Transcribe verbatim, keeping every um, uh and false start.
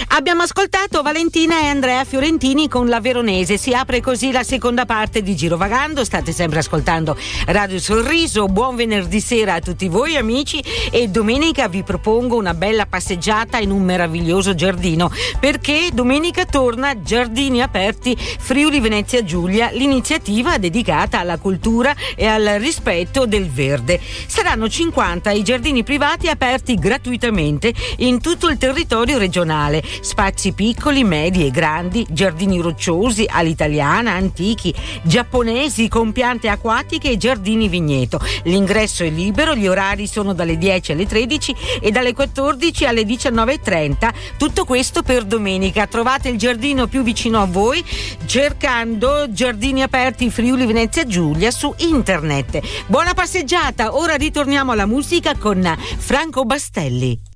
Abbiamo ascoltato Valentina e Andrea Fiorentini con La Veronese. Si apre così la seconda parte di Girovagando. State sempre ascoltando Radio Sorriso. Buon venerdì sera a tutti voi amici, e domenica vi propongo una bella passeggiata in un meraviglioso giardino, perché domenica torna Giardini Aperti Friuli Venezia Giulia, l'iniziativa dedicata alla cultura e al rispetto del verde. Saranno cinquanta i giardini privati aperti gratuitamente in tutto il territorio regionale. Spazi piccoli, medi e grandi, giardini rocciosi, all'italiana, antichi, giapponesi con piante acquatiche e giardini vigneto. L'ingresso è libero, gli orari sono dalle dieci alle tredici e dalle quattordici alle diciannove e trenta. Tutto questo per domenica. Trovate il giardino più vicino a voi cercando Giardini Aperti Friuli Venezia Giulia su internet. Buona passeggiata, ora ritorniamo alla musica con Franco Bastelli.